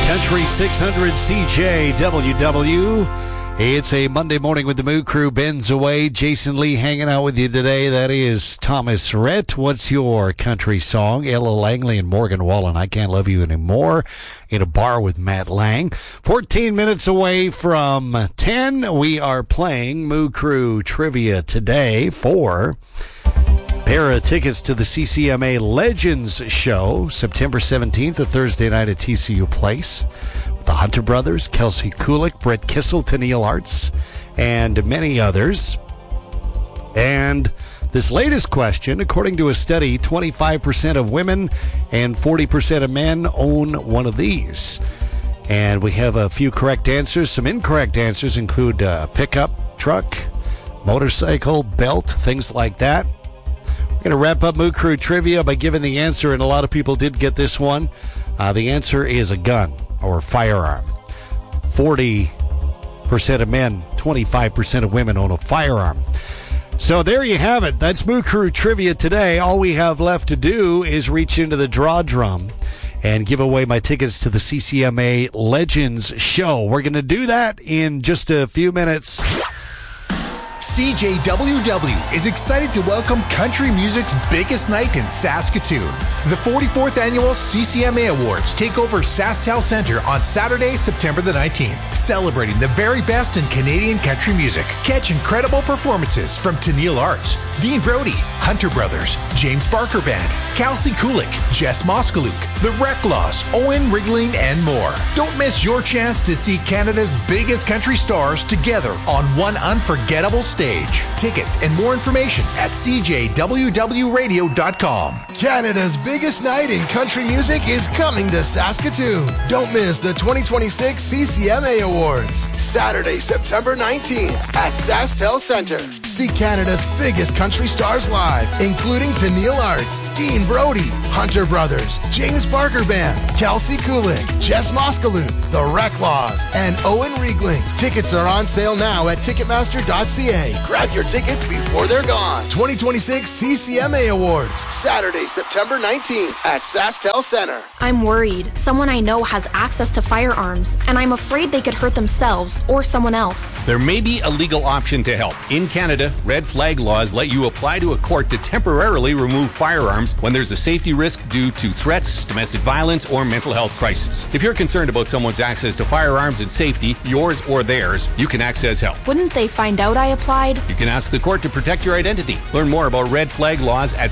Country 600 CJWW. It's a Monday morning with the Moo Crew. Ben's away. Jason Lee hanging out with you today. That is Thomas Rhett. What's your country song? Ella Langley and Morgan Wallen. I Can't Love You Anymore. In a bar with Matt Lang. 14 minutes away from 10. We are playing Moo Crew Trivia today for pair of tickets to the CCMA Legends Show, September 17th, a Thursday night at TCU Place. The Hunter Brothers, Kelsey Kulik, Brett Kissel, Tennille Arts, and many others. And this latest question, according to a study, 25% of women and 40% of men own one of these. And we have a few correct answers. Some incorrect answers include pickup, truck, motorcycle, belt, things like that. We're going to wrap up Moo Crew Trivia by giving the answer, and a lot of people did get this one. The answer is a gun or firearm. 40% of men, 25% of women own a firearm. So there you have it. That's Moo Crew Trivia today. All we have left to do is reach into the draw drum and give away my tickets to the CCMA Legends Show. We're going to do that in just a few minutes. CJWW is excited to welcome country music's biggest night in Saskatoon. The 44th Annual CCMA Awards take over SaskTel Center on Saturday, September the 19th, celebrating the very best in Canadian country music. Catch incredible performances from Tennille Arts, Dean Brody, Hunter Brothers, James Barker Band, Kelsey Kulik, Jess Moskaluk, The Reclaws, Owen Rigling, and more. Don't miss your chance to see Canada's biggest country stars together on one unforgettable stage. Tickets and more information at cjwwradio.com. Canada's biggest night in country music is coming to Saskatoon. Don't miss the 2026 CCMA Awards, Saturday, September 19th at SaskTel Center. See Canada's biggest country stars live, including Tennille Arts, Dean Brody, Hunter Brothers, James Barker Band, Kelsey Kulik, Jess Moskaluk, The Reclaws, and Owen Rigling. Tickets are on sale now at Ticketmaster.ca. Grab your tickets before they're gone. 2026 CCMA Awards, Saturday, September 19th at SaskTel Center. I'm worried. Someone I know has access to firearms, and I'm afraid they could hurt themselves or someone else. There may be a legal option to help. In Canada, red flag laws let you apply to a court to temporarily remove firearms when there's a safety risk due to threats, domestic violence, or mental health crisis. If you're concerned about someone's access to firearms and safety, yours or theirs, you can access help. Wouldn't they find out I applied? You can ask the court to protect your identity. Learn more about red flag laws at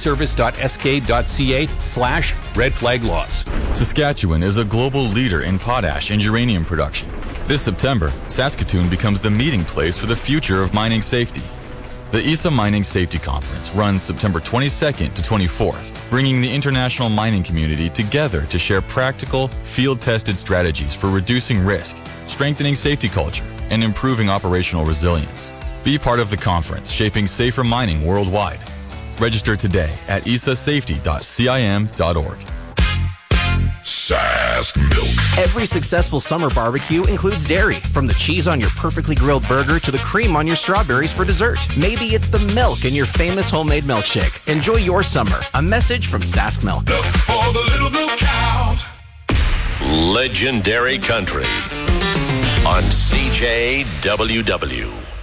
familyservice.sk.ca/red flag laws. Saskatchewan is a global leader in potash and uranium production. This September, Saskatoon becomes the meeting place for the future of mining safety. The ESA Mining Safety Conference runs September 22nd to 24th, bringing the international mining community together to share practical, field-tested strategies for reducing risk, strengthening safety culture, and improving operational resilience. Be part of the conference shaping safer mining worldwide. Register today at isasafety.cim.org. Sask Milk. Every successful summer barbecue includes dairy, from the cheese on your perfectly grilled burger to the cream on your strawberries for dessert. Maybe it's the milk in your famous homemade milkshake. Enjoy your summer. A message from Sask Milk. Milk for the little milk cow. Legendary Country on CJWW.